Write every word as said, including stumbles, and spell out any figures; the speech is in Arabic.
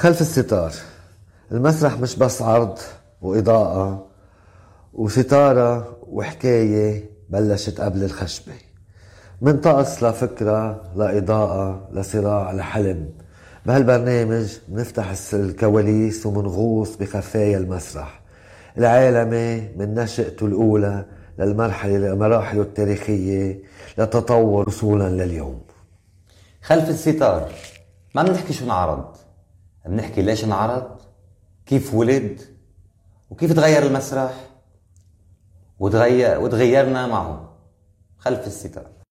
خلف الستار. المسرح مش بس عرض وإضاءة وستارة وحكاية بلشت قبل الخشبة، من طقس لفكرة لإضاءة لصراع لحلم. بهالبرنامج منفتح الكواليس ومنغوص بخفايا المسرح العالمي من نشأته الأولى للمرحلة مراحله التاريخية لتطور وصولا لليوم. خلف الستار ما بنحكي شو انعرض، بنحكي ليش انعرض، كيف ولد، وكيف تغير المسرح وتغير وتغيرنا معه. خلف الستار.